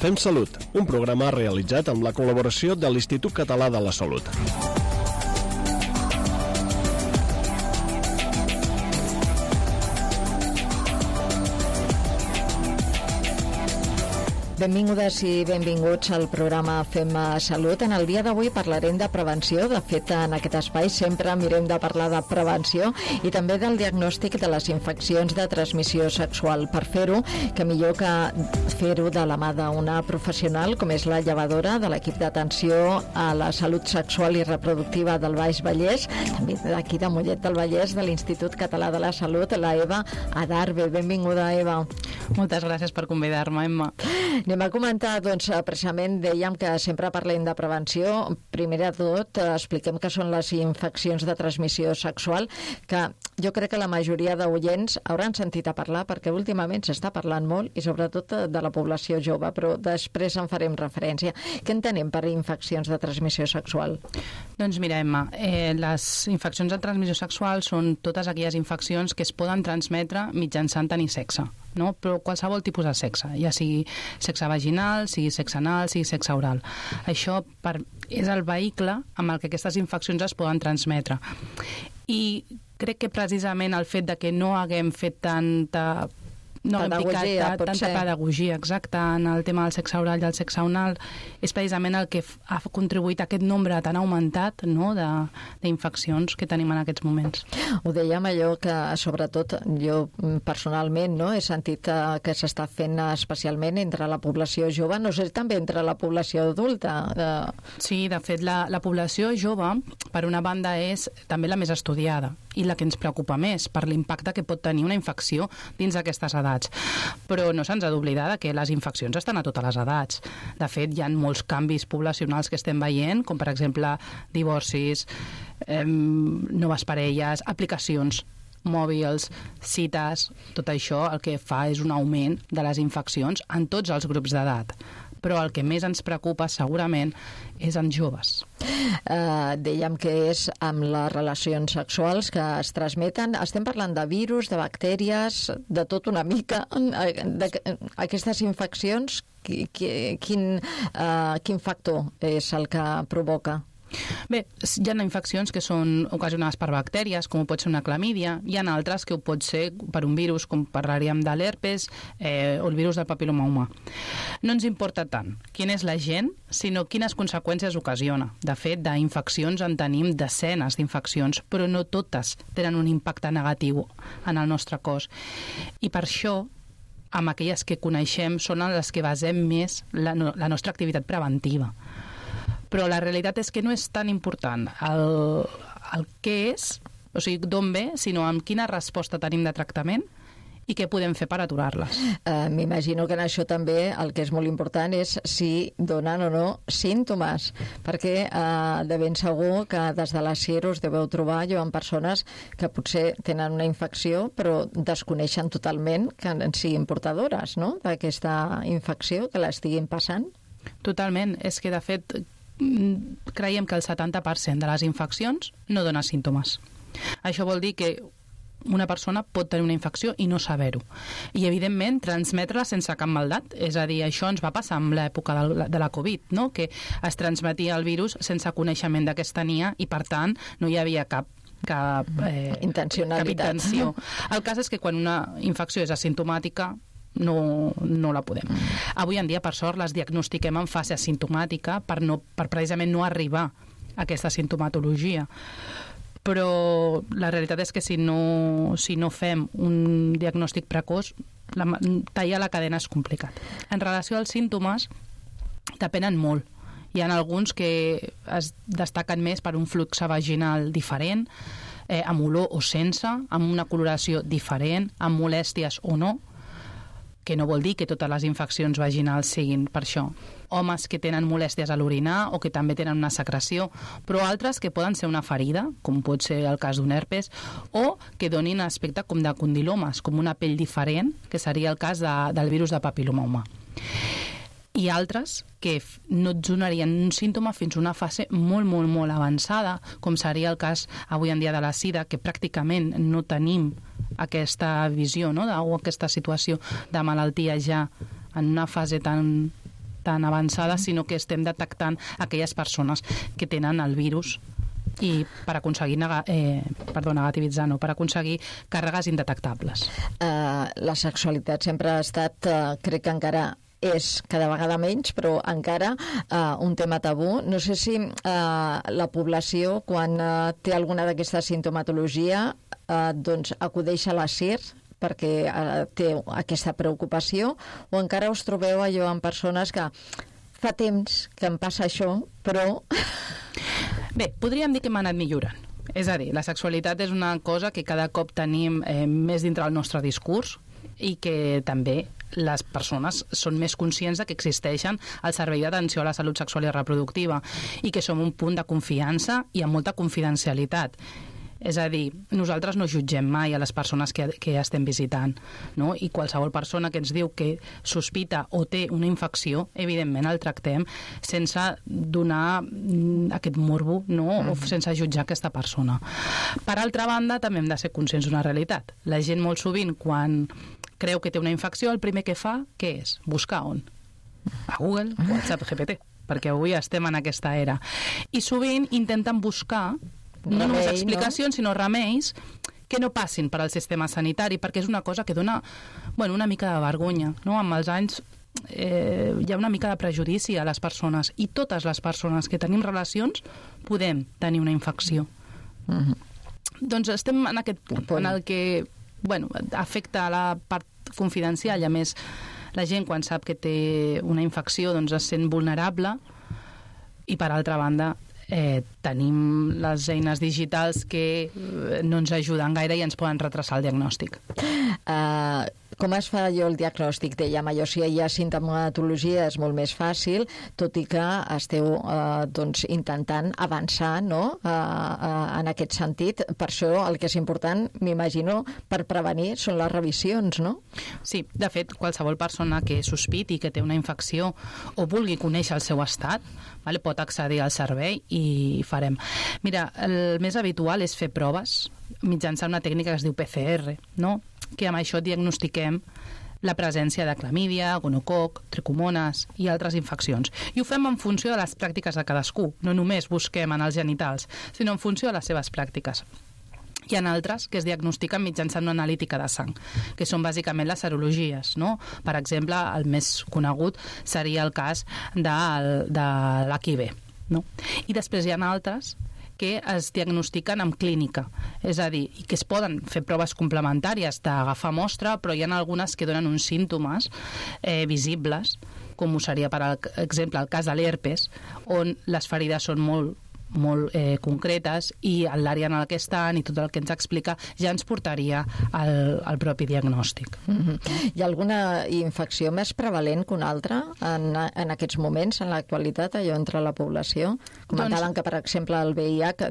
Fem Salut, un programa realitzat amb la col·laboració de l'Institut Català de la Salut. Benvingudes i benvinguts al programa Fem Salut. En el dia d'avui parlarem de prevenció. De fet, en aquest espai sempre mirem de parlar de prevenció i també del diagnòstic de les infeccions de transmissió sexual. Per fer-ho, que millor que fer-ho de la mà d'una professional, com és la llevadora de l'equip d'atenció a la salut sexual i reproductiva del Baix Vallès, també d'aquí de Mollet del Vallès, de l'Institut Català de la Salut, la Eva Adarve. Benvinguda, Eva. Moltes gràcies per convidar-me, Emma. Anem a comentar, doncs, precisament dèiem que sempre parlem de prevenció. Primer de tot, expliquem què són les infeccions de transmissió sexual, que jo crec que la majoria d'oients hauran sentit a parlar, perquè últimament s'està parlant molt, i sobretot de la població jove, però després en farem referència. Què entenem per infeccions de transmissió sexual? Doncs mira, Emma, les infeccions de transmissió sexual són totes aquelles infeccions que es poden transmetre mitjançant tenir sexe, no? Però qualsevol tipus de sexe, ja sigui sexe vaginal, sigui sexe anal, sigui sexe oral. Això és el vehicle amb el que aquestes infeccions es poden transmetre. I crec que precisament el fet de que no haguem fet tanta pedagogia exacta en el tema del sexe oral i el sexe anal és precisament el que ha contribuït a aquest nombre tan augmentat, no?, d'infeccions que tenim en aquests moments. Ho dèiem allò que, sobretot, jo personalment he sentit que s'està fent especialment entre la població jove, no sé, també entre la població adulta. Sí, de fet, la població jove, per una banda, és també la més estudiada i la que ens preocupa més per l'impacte que pot tenir una infecció dins d'aquestes edats. Però no se'ns ha d'oblidar que les infeccions estan a totes les edats. De fet, hi ha molts canvis poblacionals que estem veient, com per exemple divorcis, noves parelles, aplicacions mòbils, cites, tot això el que fa és un augment de les infeccions en tots els grups d'edat. Però el que més ens preocupa segurament és en joves. Dèiem que és amb les relacions sexuals que es transmeten. Estem parlant de virus, de bactèries, de tot una mica. Aquestes infeccions, quin factor és el que provoca? Bé, hi ha infeccions que són ocasionades per bactèries, com pot ser una clamídia. Hi ha altres que ho pot ser per un virus, com parlaríem de l'herpes o el virus del papil·loma humà. No ens importa tant quin és l'agent, sinó quines conseqüències ocasiona. De fet, d'infeccions en tenim desenes d'infeccions, però no totes tenen un impacte negatiu en el nostre cos. I per això, amb aquelles que coneixem, són les que basem més la nostra activitat preventiva. Però la realitat és que no és tan important el què és, o sigui, d'on ve, sinó amb quina resposta tenim de tractament i què podem fer per aturar-les. M'imagino que en això també el que és molt important és si donen o no símptomes, perquè de ben segur que des de la SIR us deveu trobar en persones que potser tenen una infecció però desconeixen totalment que en siguin portadores, no?, d'aquesta infecció, que l'estiguin passant. Totalment, és que de fet creiem que el 70% de les infeccions no dona símptomes. Això vol dir que una persona pot tenir una infecció i no saber-ho. I, evidentment, transmetre-la sense cap maldat. És a dir, això ens va passar en l'època de la Covid, no?, que es transmetia el virus sense coneixement de què es tenia i, per tant, no hi havia cap intencionalitat. El cas és que quan una infecció és asimptomàtica, no la podem. Avui en dia, per sort, les diagnostiquem en fase asimptomàtica per precisament no arribar a aquesta sintomatologia. Però la realitat és que si no fem un diagnòstic precoç, tallar la cadena és complicat. En relació als símptomes, depenen molt. Hi ha alguns que es destaquen més per un flux vaginal diferent, amb olor o sense, amb una coloració diferent, amb molèsties o no, que no vol dir que totes les infeccions vaginals siguin per això. Homes que tenen molèsties a l'orinar o que també tenen una secreció, però altres que poden ser una ferida, com pot ser el cas d'un herpes, o que donin aspecte com de condilomes, com una pell diferent, que seria el cas del virus de papil·loma humà. I altres que no et donarien un símptoma fins a una fase molt, molt, molt avançada, com seria el cas avui en dia de la sida, que pràcticament no tenim aquesta visió, no?, o aquesta situació de malaltia ja en una fase tan tan avançada, sinó que estem detectant aquelles persones que tenen el virus i per aconseguir negativitzar, no, per aconseguir càrregues indetectables. La sexualitat sempre ha estat, crec que encara és cada vegada menys, però encara un tema tabú. No sé si la població, quan té alguna d'aquesta sintomatologia, doncs acudeix a la CIR perquè té aquesta preocupació, o encara us trobeu allò amb persones que fa temps que em passa això, però... Bé, podríem dir que hem anat millorant. És a dir, la sexualitat és una cosa que cada cop tenim més dintre del nostre discurs i que també les persones són més conscients de que existeixen al servei d'atenció a la salut sexual i reproductiva i que som un punt de confiança i amb molta confidencialitat. És a dir, nosaltres no jutgem mai a les persones que estem visitant, no? I qualsevol persona que ens diu que sospita o té una infecció, evidentment el tractem sense donar aquest morbo, no? O sense jutjar aquesta persona. Per altra banda, també hem de ser conscients d'una realitat. La gent molt sovint, quan creu que té una infecció, el primer que fa, què és? Buscar on? A Google o a ChatGPT, perquè avui estem en aquesta era. I sovint intenten buscar no només explicacions, sinó remeis que no passin per al sistema sanitari, perquè és una cosa que dona una mica de vergonya, no? Amb els anys hi ha una mica de prejudici a les persones, i totes les persones que tenim relacions podem tenir una infecció. Doncs estem en aquest punt en el que afecta la part confidencial, i a més la gent quan sap que té una infecció doncs es sent vulnerable, i per altra banda tenim les eines digitals que no ens ajuden gaire i ens poden retrasar el diagnòstic. Com es fa allò el diagnòstic? Dèiem, allò, si hi ha sintomatologia és molt més fàcil, tot i que esteu intentant avançar, no? En aquest sentit. Per això el que és important, m'imagino, per prevenir són les revisions, no? Sí, de fet, qualsevol persona que sospiti que té una infecció o vulgui conèixer el seu estat, pot accedir al servei i farem. Mira, el més habitual és fer proves mitjançant una tècnica que es diu PCR, no? Que amb això diagnostiquem la presència de clamídia, gonococ, tricomones i altres infeccions. I ho fem en funció de les pràctiques de cadascú. No només busquem en els genitals, sinó en funció de les seves pràctiques. Hi ha altres que es diagnostiquen mitjançant una analítica de sang, que són bàsicament les serologies, no? Per exemple, el més conegut seria el cas de l'HIV, no? I després hi ha altres que es diagnostiquen amb clínica, és a dir, que es poden fer proves complementàries d'agafar mostra, però hi ha algunes que donen uns símptomes visibles, com ho seria, per exemple, el cas de l'herpes, on les ferides són molt concretes i l'àrea en què estan i tot el que ens explica ja ens portaria al propi diagnòstic. Hi ha alguna infecció més prevalent que una altra en aquests moments, en l'actualitat, allò entre la població? Comentaven que, per exemple, el VIH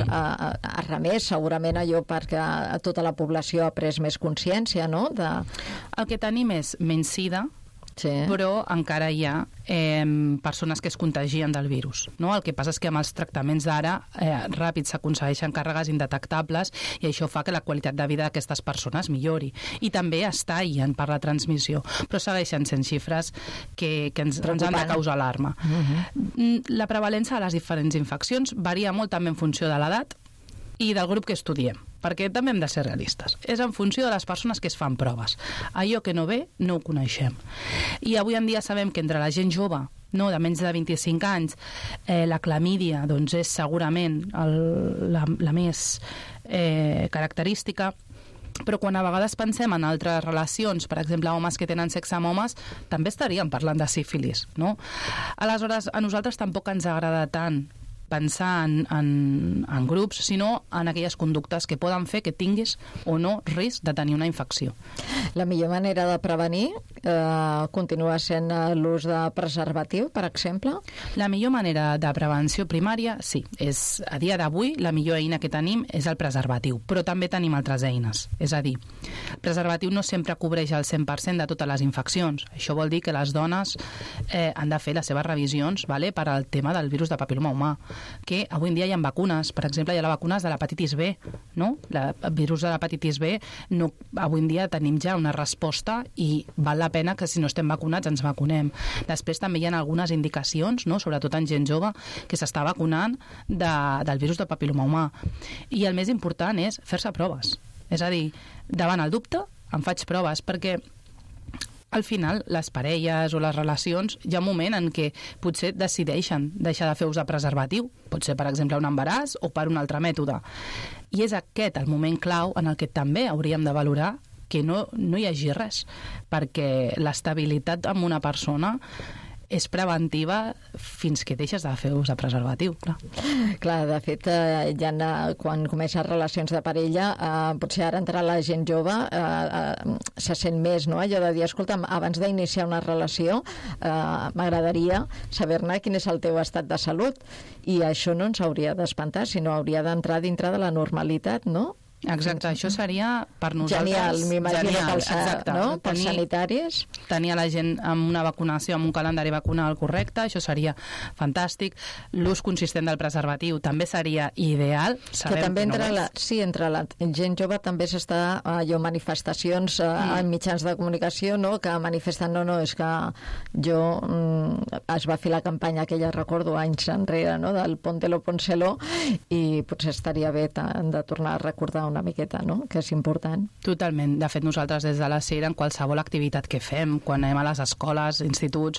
ha remès segurament allò perquè tota la població ha pres més consciència, no? El que tenim és menys sida, sí, però encara hi ha persones que es contagien del virus, no? El que passa és que amb els tractaments d'ara ràpids s'aconsegueixen càrregues indetectables i això fa que la qualitat de vida d'aquestes persones millori. I també es tallen per la transmissió, però segueixen sent xifres que ens han de causar alarma. La prevalença de les diferents infeccions varia molt també en funció de l'edat i del grup que estudiem, perquè també hem de ser realistes. És en funció de les persones que es fan proves. Allò que no ve, no ho coneixem. I avui en dia sabem que entre la gent jove, no, de menys de 25 anys, la clamídia doncs, és segurament la més característica, però quan a vegades pensem en altres relacions, per exemple, homes que tenen sexe amb homes, també estaríem parlant de sífilis, no? Aleshores, a nosaltres tampoc ens agrada tant pensar en grups, sinó en aquelles conductes que poden fer que tinguis o no risc de tenir una infecció. La millor manera de prevenir continua sent l'ús de preservatiu, per exemple? La millor manera de prevenció primària, sí. A dia d'avui, la millor eina que tenim és el preservatiu, però també tenim altres eines. És a dir, el preservatiu no sempre cobreix el 100% de totes les infeccions. Això vol dir que les dones han de fer les seves revisions per al tema del virus de papil·loma humà, que avui en dia hi ha vacunes. Per exemple, hi ha les vacunes de l'hepatitis B, no? El virus de l'hepatitis B, avui en dia tenim ja una resposta i val la pena que si no estem vacunats ens vacunem. Després també hi ha algunes indicacions, no? Sobretot en gent jove, que s'està vacunant del virus del papil·loma humà. I el més important és fer-se proves. És a dir, davant el dubte, em faig proves, perquè al final, les parelles o les relacions, hi ha un moment en què potser decideixen deixar de fer ús de preservatiu, pot ser, per exemple, un embaràs o per un altre mètode. I és aquest el moment clau en el que també hauríem de valorar que no hi hagi res, perquè l'estabilitat amb una persona és preventiva fins que deixes de fer ús de preservatiu. Clar, de fet, quan comences relacions de parella, potser ara entrar la gent jove se sent més, no? Allò de dir, escolta'm, abans d'iniciar una relació m'agradaria saber-ne quin és el teu estat de salut, i això no ens hauria d'espantar, sinó hauria d'entrar dintre de la normalitat, no? Exacte, això seria per nosaltres... Genial, m'imagino pels sanitaris. Tenir la gent amb una vacunació, amb un calendari vacunal correcte, això seria fantàstic. L'ús consistent del preservatiu també seria ideal. Que també entre la gent jove també s'està manifestacions en mitjans de comunicació, no?, que manifesten, no, és que jo es va fer la campanya aquella, recordo, anys enrere, no?, del Póntelo, Pónselo, i potser estaria bé de tornar a recordar una miqueta, no?, que és important. Totalment. De fet, nosaltres des de la SER, en qualsevol activitat que fem, quan anem a les escoles, instituts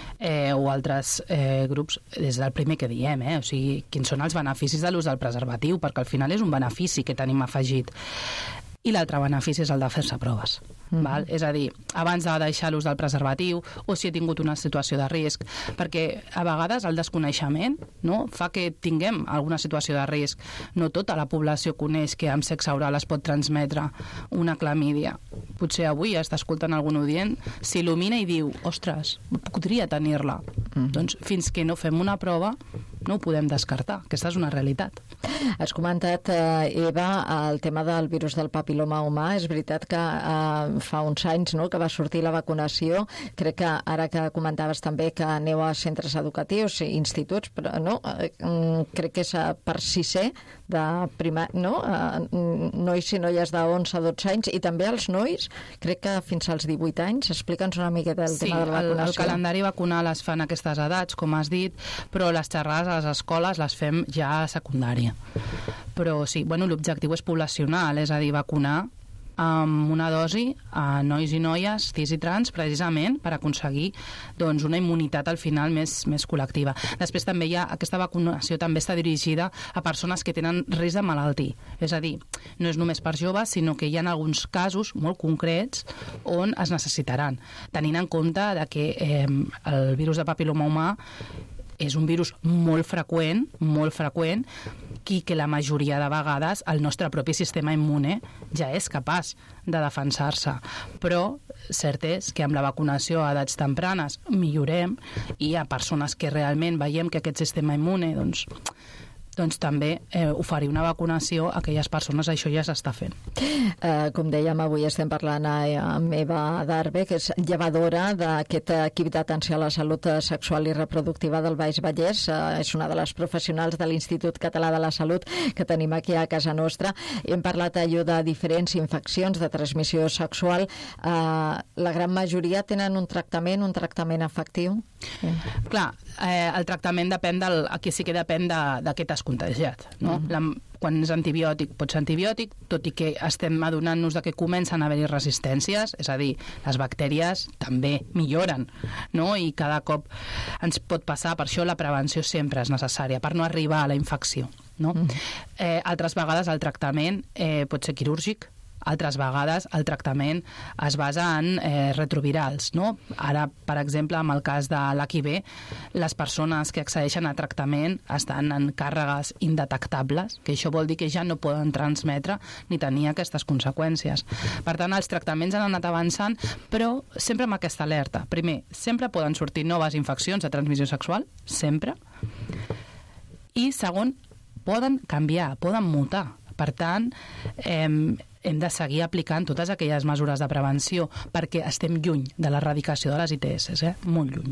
o altres grups, des del primer que diem, o sigui, quins són els beneficis de l'ús del preservatiu, perquè al final és un benefici que tenim afegit. I l'altre benefici és el de fer-se proves. Val? És a dir, abans de deixar l'ús del preservatiu, o si he tingut una situació de risc, perquè a vegades el desconeixement, no?, fa que tinguem alguna situació de risc. No tota la població coneix que amb sexe oral es pot transmetre una clamídia. Potser avui està escoltant algun oient, s'il·lumina i diu, ostres, podria tenir-la. Doncs fins que no fem una prova no ho podem descartar. Aquesta és una realitat. Has comentat, Eva, el tema del virus del papil·loma humà. És veritat que fa uns anys, no?, que va sortir la vacunació. Crec que ara que comentaves també que aneu a centres educatius, instituts, però no, crec que és per 6è de primària, no? Nois i noies de 11 a 12 anys, i també els nois, crec que fins als 18 anys. Explica'ns una miqueta el tema de la vacunació. Sí, el calendari vacunal es fa en aquestes edats, com has dit, però les xerrades a les escoles les fem ja a secundària. Però sí, l'objectiu és poblacional, és a dir, vacunar amb una dosi a nois i noies cis i trans, precisament per aconseguir una immunitat al final més col·lectiva. Després també aquesta vacunació també està dirigida a persones que tenen risc de malaltir. És a dir, no és només per joves, sinó que hi ha alguns casos molt concrets on es necessitaran, tenint en compte que el virus de papil·loma humà és un virus molt freqüent, i que la majoria de vegades el nostre propi sistema immune ja és capaç de defensar-se. Però cert és que amb la vacunació a edats tempranes millorem, i a persones que realment veiem que aquest sistema immune doncs també oferir una vacunació a aquelles persones, això ja s'està fent. Com dèiem, avui estem parlant amb Eva Darbe, que és llevadora d'aquest equip d'atenció a la salut sexual i reproductiva del Baix Vallès. És una de les professionals de l'Institut Català de la Salut que tenim aquí a casa nostra. Hem parlat allò de diferents infeccions de transmissió sexual. La gran majoria tenen un tractament efectiu? Clar, el tractament depèn aquí sí que depèn de què t'has contagiat, no? Quan és antibiòtic, pot ser antibiòtic, tot i que estem adonant-nos que comencen a haver-hi resistències, és a dir, les bactèries també milloren, no? I cada cop ens pot passar, per això la prevenció sempre és necessària, per no arribar a la infecció, no? Altres vegades el tractament pot ser quirúrgic, altres vegades el tractament es basa en retrovirals, no? Ara, per exemple, amb el cas de l'HIV, les persones que accedeixen a tractament estan en càrregues indetectables, que això vol dir que ja no poden transmetre ni tenir aquestes conseqüències. Per tant, els tractaments han anat avançant, però sempre amb aquesta alerta. Primer, sempre poden sortir noves infeccions de transmissió sexual, sempre. I segon, poden canviar, poden mutar. Per tant, hem de seguir aplicant totes aquelles mesures de prevenció perquè estem lluny de l'erradicació de les ITS, molt lluny.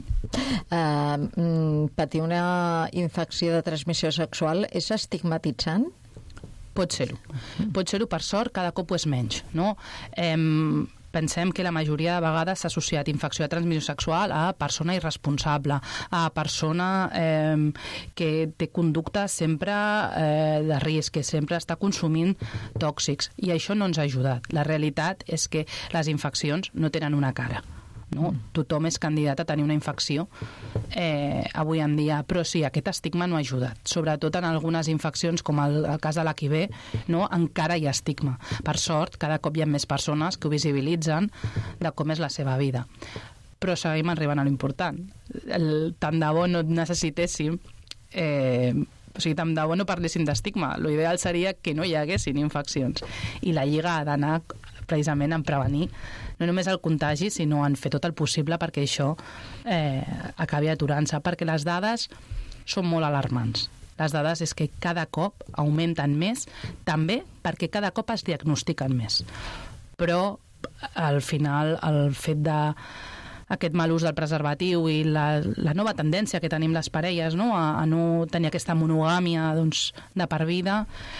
Patir una infecció de transmissió sexual és estigmatitzant? Pot ser-ho. Pot ser-ho, per sort, cada cop ho és menys, no? pensem que la majoria de vegades s'ha associat infecció de transmissió sexual a persona irresponsable, a persona que té conducta sempre de risc, que sempre està consumint tòxics, i això no ens ha ajudat. La realitat és que les infeccions no tenen una cara. No? Tothom és candidat a tenir una infecció avui en dia, però sí, aquest estigma no ha ajudat, sobretot en algunes infeccions com el cas de l'HIV, no? Encara hi ha estigma. Per sort, cada cop hi ha més persones que ho visibilitzen de com és la seva vida, però seguim arribant a l'important. Tant de bo no necessitéssim o sigui, tant de bo no parléssim d'estigma. L'ideal seria que no hi haguessin infeccions, i la Lliga ha d'anar precisament en prevenir no només el contagi, sinó en fer tot el possible perquè això acabi aturant-se, perquè les dades són molt alarmants. Les dades és que cada cop augmenten més, també perquè cada cop es diagnostiquen més. Però al final el fet de aquest mal ús del preservatiu i la nova tendència que tenim les parelles, no? A no tenir aquesta monogàmia, doncs, de per vida,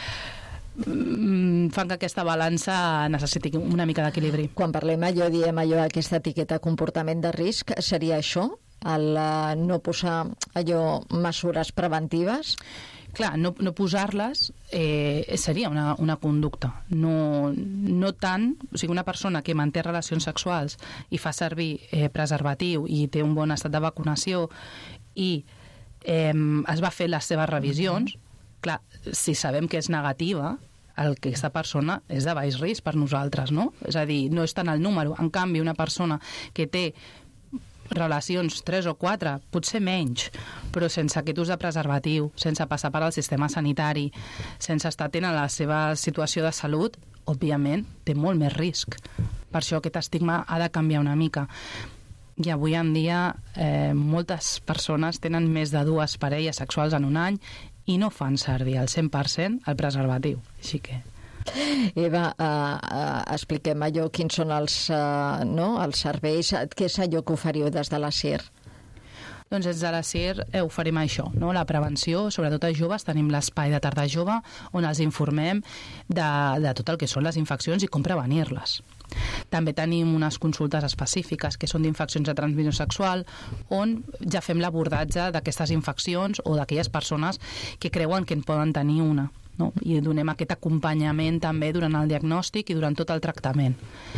fan que aquesta balança necessiti una mica d'equilibri. Quan parlem diem aquesta etiqueta comportament de risc, seria això? El no posar mesures preventives? Clar, no posar-les seria una conducta. No tant, o sigui, una persona que manté relacions sexuals i fa servir preservatiu i té un bon estat de vacunació i es va fer les seves revisions, clar, si sabem que és negativa, aquesta persona és de baix risc per nosaltres, no? És a dir, no és tant el número. En canvi, una persona que té relacions 3 o 4, potser menys, però sense aquest ús de preservatiu, sense passar per al sistema sanitari, sense estar atent a la seva situació de salut, òbviament té molt més risc. Per això aquest estigma ha de canviar una mica. I avui en dia moltes persones tenen més de 2 parelles sexuals en un any i no fan servir al 100% el preservatiu. Així que... Eva, expliquem quins són els serveis, què és allò que oferiu des de la CIR? Doncs des de la CIR oferim això, no? La prevenció, sobretot als joves. Tenim l'espai de tarda jove on els informem de tot el que són les infeccions i com prevenir-les. També tenim unes consultes específiques que són d'infeccions de transmissió sexual, on ja fem l'abordatge d'aquestes infeccions o d'aquelles persones que creuen que en poden tenir una, no? I donem aquest acompanyament també durant el diagnòstic i durant tot el tractament.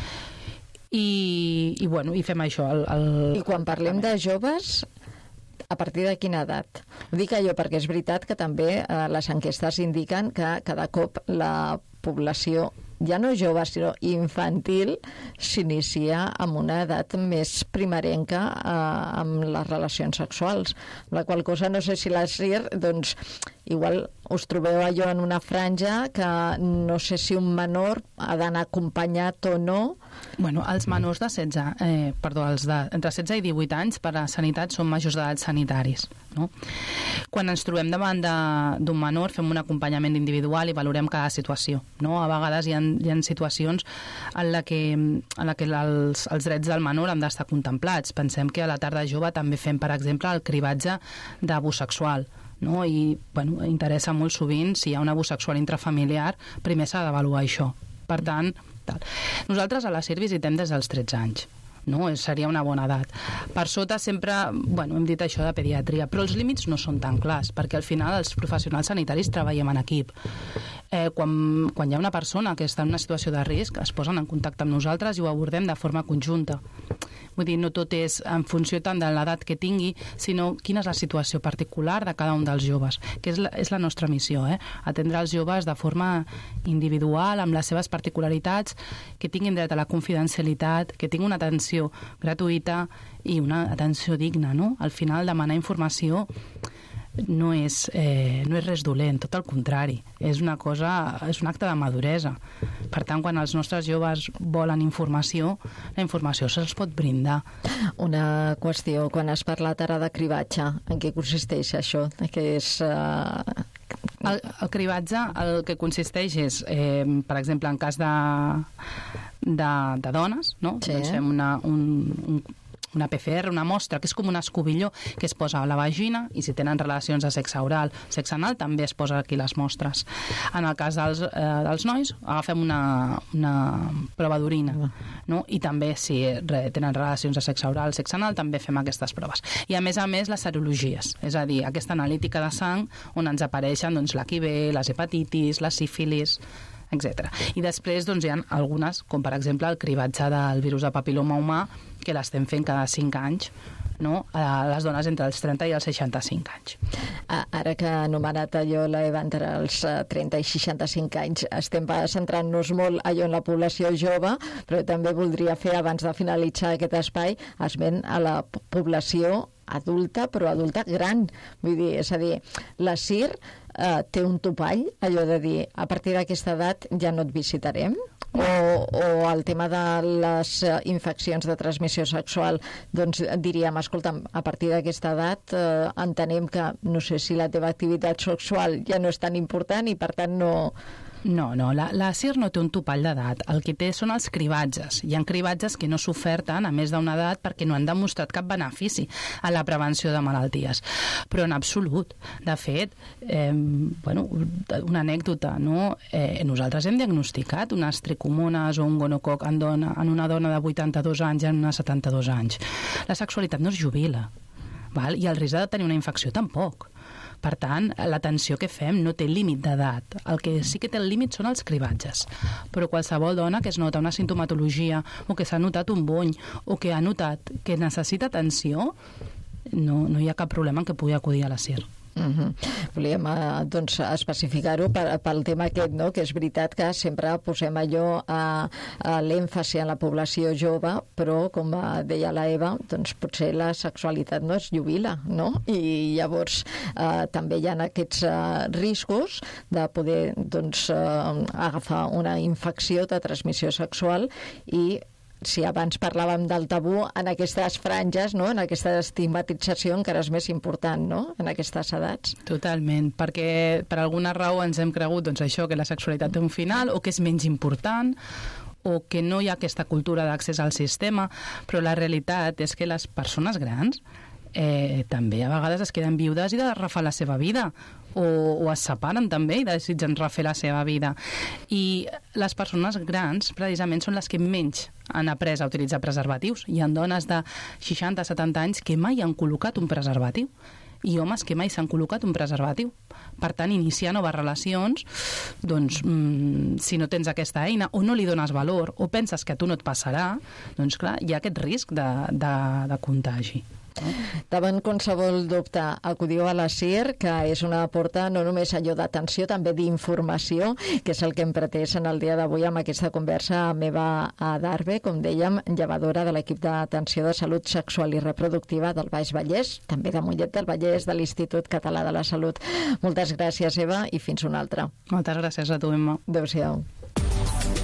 I fem això. I quan parlem de joves, a partir de quina edat? Ho dic perquè és veritat que també les enquestes indiquen que cada cop la població, ja no jove, sinó infantil, s'inicia amb una edat més primerenca amb les relacions sexuals. La qual cosa, no sé si la CIR, doncs, igual us trobeu en una franja que no sé si un menor ha d'anar acompanyat o no. Bueno, els menors de entre 16 i 18 anys per a sanitat són majors d'edat sanitaris, no? Quan ens trobem davant d'un menor fem un acompanyament individual i valorem cada situació, no? A vegades hi ha situacions en la que els drets del menor han d'estar contemplats. Pensem que a la tarda jove també fem, per exemple, el cribatge d'abús sexual, no? I interessa molt sovint, si hi ha un abús sexual intrafamiliar, primer s'ha d'avaluar això. Per tant, nosaltres a la CIR visitem des dels 13 anys, no? Seria una bona edat. Per sota sempre, hem dit això de pediatria, però els límits no són tan clars, perquè al final els professionals sanitaris treballem en equip. Quan hi ha una persona que està en una situació de risc, es posen en contacte amb nosaltres i ho abordem de forma conjunta. Vull dir, no tot és en funció tant de l'edat que tingui, sinó quina és la situació particular de cada un dels joves, que és la nostra missió, atendre els joves de forma individual, amb les seves particularitats, que tinguin dret a la confidencialitat, que tinguin una atenció gratuïta i una atenció digna, no? Al final, demanar informació no és res dolent, tot el contrari. És un acte de maduresa. Per tant, quan els nostres joves volen informació, la informació se'ls pot brindar. Una qüestió, quan has parlat ara de cribatge, en què consisteix això? El cribatge el que consisteix és, per exemple, en cas de dones, no? Sí. Doncs fem una PCR, una mostra, que és com un escobilló que es posa a la vagina, i si tenen relacions de sexe oral, sexe anal, també es posa aquí les mostres. En el cas dels nois, agafem una prova d'orina, no? I també si tenen relacions de sexe oral, sexe anal, també fem aquestes proves. I a més, les serologies, és a dir, aquesta analítica de sang on ens apareixen doncs, l'HIV, les hepatitis, la sífilis, etc. I després doncs, hi ha algunes, com per exemple el cribatge del virus de papil·loma humà, que l'estem fent cada 5 anys, no? A les dones entre els 30 i els 65 anys. Ara que ha anomenat allò l'Eva entre els 30 i 65 anys, estem centrant-nos molt allò en la població jove, però també voldria fer, abans de finalitzar aquest espai, esment a la població adulta, però adulta gran. Vull dir, és a dir, la CIR té un topall, allò de dir, a partir d'aquesta edat ja no et visitarem? O el tema de les infeccions de transmissió sexual, doncs diríem, escolta'm, a partir d'aquesta edat entenem que, no sé si la teva activitat sexual ja no és tan important i per tant no... No, la CIR no té un topall d'edat. El que té són els cribatges. Hi ha cribatges que no s'oferten a més d'una edat perquè no han demostrat cap benefici a la prevenció de malalties. Però en absolut. De fet, una anècdota, no? Nosaltres hem diagnosticat unes tricomones o un gonococ en una dona de 82 anys i en una 72 anys. La sexualitat no es jubila, val? I el risc de tenir una infecció tampoc. Per tant, l'atenció que fem no té límit d'edat. El que sí que té el límit són els cribatges. Però qualsevol dona que es nota una sintomatologia o que s'ha notat un bony o que ha notat que necessita atenció, no hi ha cap problema en què pugui acudir a la CIR. Volíem doncs, especificar-ho pel tema aquest, no? Que és veritat que sempre posem allò a l'èmfasi en la població jove, però com deia la Eva, doncs potser la sexualitat no es jubila, no? I llavors també hi ha aquests riscos de poder doncs, agafar una infecció de transmissió sexual i si abans parlàvem del tabú, en aquestes franges, no? En aquesta estigmatització encara és més important, no? En aquestes edats. Totalment, perquè per alguna raó ens hem cregut doncs, això, que la sexualitat té un final o que és menys important o que no hi ha aquesta cultura d'accés al sistema, però la realitat és que les persones grans també a vegades es queden viudes i de refar la seva vida o es separen també i desitgen refer la seva vida. I les persones grans precisament són les que menys han après a utilitzar preservatius. Hi ha dones de 60-70 anys que mai han col·locat un preservatiu i homes que mai s'han col·locat un preservatiu. Per tant, iniciar noves relacions, doncs, si no tens aquesta eina o no li dones valor o penses que a tu no et passarà, doncs clar, hi ha aquest risc de contagi. Davant qualsevol dubte, acudiu a la CIR, que és una porta no només allò d'atenció, també d'informació, que és el que hem pretès en el dia d'avui amb aquesta conversa amb Eva Adarve, com dèiem, llevadora de l'equip d'atenció de salut sexual i reproductiva del Baix Vallès, també de Mollet del Vallès, de l'Institut Català de la Salut. Moltes gràcies, Eva, i fins una altra. Moltes gràcies a tu, Emma. Adéu-siau.